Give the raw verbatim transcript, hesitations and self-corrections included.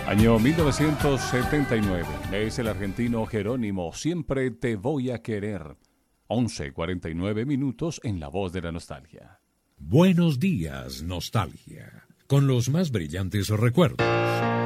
Año mil novecientos setenta y nueve. Es el argentino Jerónimo, Siempre te voy a querer. once cuarenta y nueve minutos en La Voz de la Nostalgia. Buenos días, nostalgia. Con los más brillantes recuerdos.